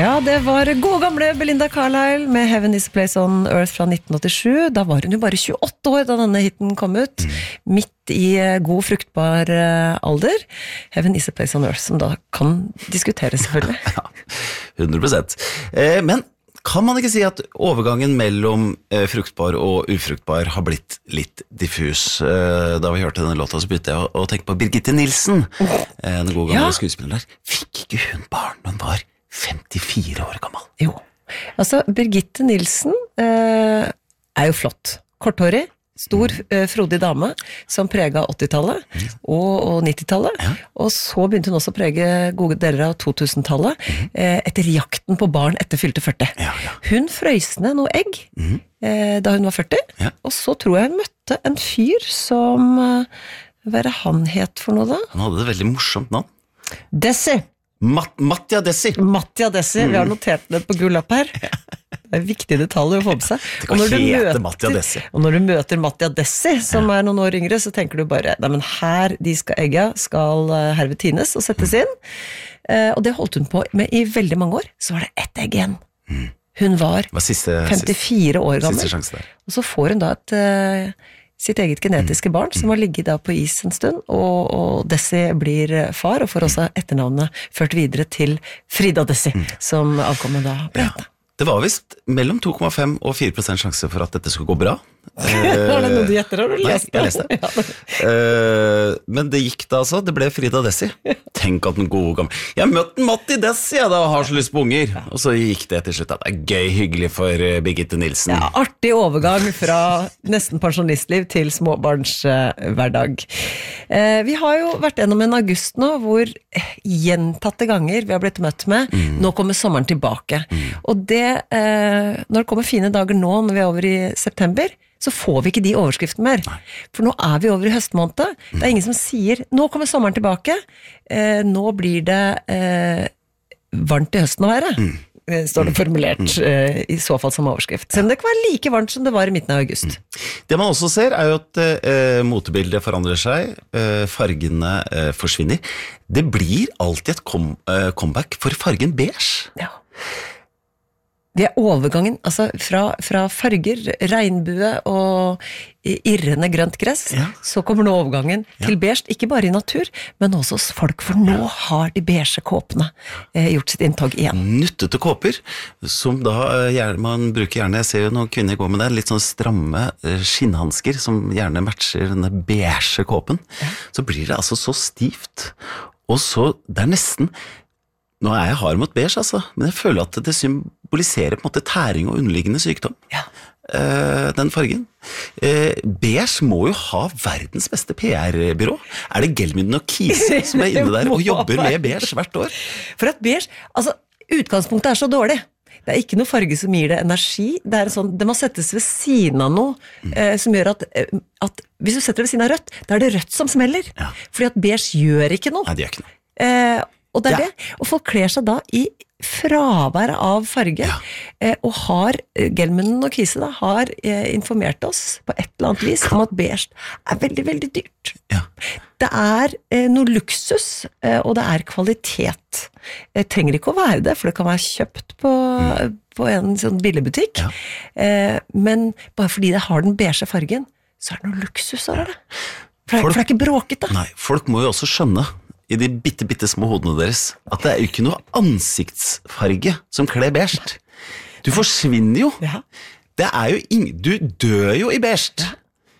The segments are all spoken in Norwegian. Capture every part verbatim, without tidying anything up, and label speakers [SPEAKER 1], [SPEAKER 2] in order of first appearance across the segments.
[SPEAKER 1] Ja, det var gode gamle Belinda Carlisle med Heaven is a Place on Earth fra nitten åttisju. Da var hun jo bare tjueåtte år da denne hiten kom ut. Mm. Midt i god, fruktbar alder. Heaven is a Place on Earth, som da kan diskuteres selvfølgelig.
[SPEAKER 2] Ja, hundre prosent. Eh, men kan man ikke si at overgangen mellom eh, fruktbar og ufruktbar har blitt litt diffus? Eh, da vi hørte denne låta, så begynte jeg å, å tenke på Birgitte Nielsen, eh, den gode gamle ja. skuespilleren der. Fikk ikke hun barn når hun var femtifire år gammel?
[SPEAKER 1] Jo, altså Birgitte Nielsen eh, er jo flott. Korthårig, stor, mm. eh, frodig dame som preget åttitallet mm. og, og nittitallet. Ja. Og så begynte hun også å prege gode deler av totusentallet mm. eh, etter jakten på barn etter fylte førti.
[SPEAKER 2] Ja, ja.
[SPEAKER 1] Hun frøys ned noe egg mm. eh, da hun var førti, ja. og så tror jeg hun møtte en fyr som eh, hva er det han het for noe da?
[SPEAKER 2] Han hadde et veldig morsomt navn.
[SPEAKER 1] Desi.
[SPEAKER 2] Mat Mattia Desi.
[SPEAKER 1] Mattia Desi, mm. vi har notert det på gullapp her. Det er en viktig detalj å få på seg.
[SPEAKER 2] Det kan hete Mattia Desi.
[SPEAKER 1] Og når du møter Mattia Desi, som er noen år yngre, så tenker du bare, nei, men her de skal egga, skal herved tines og settes inn. Mm. Og det holdt hun på med i veldig mange år. Så var det ett egg igjen. Mm. Hun var, var siste, femtifire år gammel.
[SPEAKER 2] Siste sjanse der.
[SPEAKER 1] Og så får hun da et... sitt eget genetiske barn, som har ligget da på is en stund, og, og Desi blir far, og får også etternavnet ført videre til Frida Desi, som avkommet da ble hette.
[SPEAKER 2] Ja. Det var vist mellom to komma fem og fire prosent sjanse for at dette skulle gå bra.
[SPEAKER 1] Var det noe du gjetter, har du lest det?
[SPEAKER 2] Nei, jeg leste det. Ja. Men det gikk da altså, det ble Frida Desi. Tenk at den gode gamle... Jeg møtte Matti Desi, jeg da har så lyst på unger. Og så gikk det til slutt at det er gøy, hyggelig for Birgitte Nielsen.
[SPEAKER 1] Ja, artig overgang fra nesten pensjonistliv til småbarnshverdag. Vi har jo vært gjennom en august nå, hvor gjentatte ganger vi har blitt møtt med, mm. nå kommer sommeren tilbake. Mm. Og det, når det kommer fine dager nå, når vi er over i september, så får vi ikke de overskriftene mer. Nei. For nå er vi over i høstmåned. Mm. Det er ingen som sier, nå kommer sommeren tilbake, eh, nå blir det eh, varmt i høsten å være. Mm. Eh, står det formulert mm. eh, i så fall som overskrift. Selv om det ikke var like varmt som det var i midten av august.
[SPEAKER 2] Mm. Det man også ser er jo at eh, motebildet forandrer seg, eh, fargene eh, forsvinner. Det blir alltid et kom, eh, comeback for fargen beige.
[SPEAKER 1] Ja. Det er overgangen, altså fra, fra farger, regnbue og irrende grønt gress, ja. så kommer nå overgangen ja. til beige, ikke bare i natur, men også hos folk, for nå ja. har de beige kåpene eh, gjort sitt inntog igjen.
[SPEAKER 2] Nuttete kåper, som da gjerne, man bruker gjerne, jeg ser jo noen kvinner gå med det, litt sånn stramme skinnhansker, som gjerne matcher denne beige kåpen, ja. så blir det altså så stivt, og så, det er nesten... Nå er jeg hard mot beige, altså, men jeg føler at det symboliserer på en måte tæring og underliggende sykdom.
[SPEAKER 1] Ja.
[SPEAKER 2] Uh, den fargen. Uh, beige må jo ha verdens beste P R-byrå. Er det Gelmyden og Kise som er inne der og jobber med beige hvert år?
[SPEAKER 1] For at beige, altså, utgangspunktet er så dårlig. Det er ikke noe farge som gir det energi. Det, er sånn, det må settes ved siden av noe mm. eh, som gjør at, at hvis du setter det ved siden av rødt, da er det rødt som smeller. Ja. Fordi at beige gjør ikke noe.
[SPEAKER 2] Nei, det gjør ikke noe.
[SPEAKER 1] Eh, Og det er ja. det, og folk kler seg da i fravær av farge, ja. eh, og har, Gelmyden og Kise da, har eh, informert oss på et eller annet vis om at beige er veldig, veldig dyrt.
[SPEAKER 2] Ja.
[SPEAKER 1] Det er eh, noe luksus, eh, og det er kvalitet. Det trenger ikke å være det, for det kan være kjøpt på, mm. på en sånn billigbutikk, ja. eh, men bare fordi det har den beige fargen, så er det noe luksus over det. For, folk, for det er ikke bråket da.
[SPEAKER 2] Nei, folk må jo også skjønne i de bitte, bitte små hodene deres, at det er jo ikke noe ansiktsfarge som kler beige. Du forsvinner jo.
[SPEAKER 1] Ja.
[SPEAKER 2] Det er jo ing... Du dør jo i beige. Ja.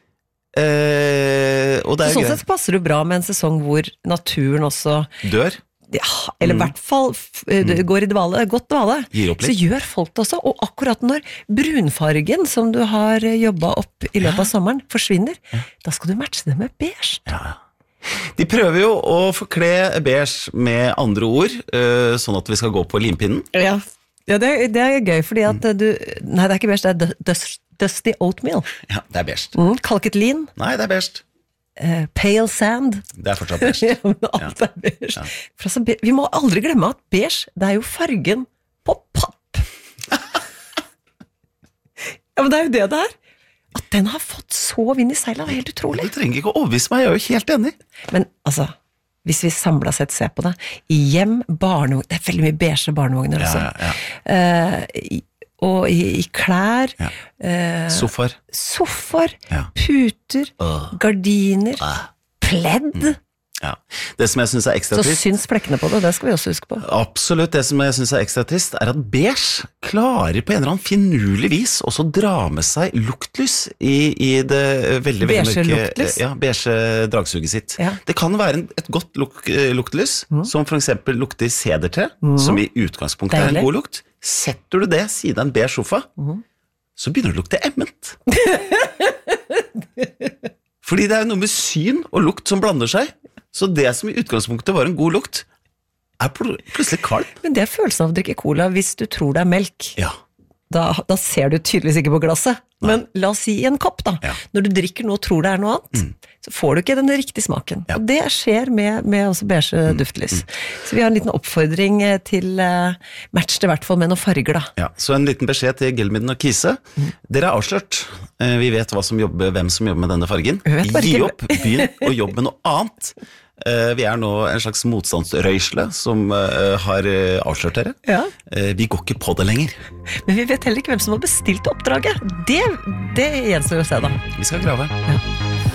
[SPEAKER 2] Eh, og det er
[SPEAKER 1] sånn sett passer det bra med en sesong hvor naturen også...
[SPEAKER 2] Dør?
[SPEAKER 1] Ja, eller i mm. hvert fall det går i dvale, godt dvale.
[SPEAKER 2] Gir opp litt.
[SPEAKER 1] Så gjør folk det også, og akkurat når brunfargen som du har jobbet opp i løpet ja. av sommeren forsvinner, ja. da skal du matche det med beige.
[SPEAKER 2] Ja, ja. De prøver jo å forkle beige med andre ord, sånn at vi skal gå på limpinnen.
[SPEAKER 1] Ja, ja det, er, det er gøy, fordi at du... Nei, det er ikke beige, det er dust, dusty oatmeal.
[SPEAKER 2] Ja, det er beige.
[SPEAKER 1] Mm, kalket lin.
[SPEAKER 2] Nei, det er beige.
[SPEAKER 1] Uh, pale sand.
[SPEAKER 2] Det er fortsatt beige.
[SPEAKER 1] Ja, men alt ja. er beige. Ja. For altså, vi må aldri glemme at beige, det er jo fargen på papp. Ja, men det er jo det det er. At den har fått så vind i seilet, det er helt utrolig.
[SPEAKER 2] Du trenger ikke å overbevise meg, jeg er jo helt enig.
[SPEAKER 1] Men altså, hvis vi samlet sett ser på det. I hjem, barnevogn, det er veldig mye beige barnevogner også.
[SPEAKER 2] Ja, ja.
[SPEAKER 1] Eh, i, og i, i klær.
[SPEAKER 2] Ja.
[SPEAKER 1] Eh,
[SPEAKER 2] Sofaer.
[SPEAKER 1] Sofaer,
[SPEAKER 2] Ja.
[SPEAKER 1] puter,
[SPEAKER 2] Åh.
[SPEAKER 1] gardiner,
[SPEAKER 2] Ah.
[SPEAKER 1] pledd.
[SPEAKER 2] Ja. Det som jeg synes er ekstra
[SPEAKER 1] Så
[SPEAKER 2] trist,
[SPEAKER 1] syns flekkene på det, det skal vi også huske på.
[SPEAKER 2] absolutt, det som jeg synes er ekstra trist, er at beige klarer på en eller annen finurlig vis også dra med seg luktlys i, i det veldig, veldig
[SPEAKER 1] Beige
[SPEAKER 2] mørke
[SPEAKER 1] luktlys?
[SPEAKER 2] ja, beige dragsuget sitt.
[SPEAKER 1] Ja.
[SPEAKER 2] Det kan være en, et godt luk, luktlys, som for eksempel lukter sedertre, som i utgangspunktet er
[SPEAKER 1] Deilig.
[SPEAKER 2] en god lukt. Setter du det siden av en beige sofa, så begynner det å lukte emment. Fordi det er noe med syn og lukt som blander seg. Så det som i utgangspunktet var en god lukt, er pl- plutselig kvalm.
[SPEAKER 1] Men det er følelsen av å drikke cola hvis du tror det er melk.
[SPEAKER 2] Ja.
[SPEAKER 1] Da, da ser du tydeligvis ikke på glasset. Men la oss si i en kopp da.
[SPEAKER 2] Ja.
[SPEAKER 1] Når du drikker noe og tror det er noe annet, så får du ikke den riktige smaken.
[SPEAKER 2] Ja.
[SPEAKER 1] Og det skjer med, med også beige duftlys. Så vi har en liten oppfordring til uh, match det i hvert fall med noen farger da.
[SPEAKER 2] Ja, så en liten beskjed til Gelmiden og Kise. Dere er avslørt. Eh, Vi vet hva som jobber, hvem som jobber med denne fargen.
[SPEAKER 1] Vi vet bare
[SPEAKER 2] Gi
[SPEAKER 1] ikke-
[SPEAKER 2] opp, begynn å jobbe med noe annet. Eh, Vi er nå en slags motstandsrøysle som eh, har eh, avslørt dere.
[SPEAKER 1] Ja.
[SPEAKER 2] Eh, Vi går ikke på det lenger.
[SPEAKER 1] Men vi vet heller ikke hvem som har bestilt oppdraget. Det, det gjenstår å se da.
[SPEAKER 2] Vi skal grave.
[SPEAKER 1] Ja.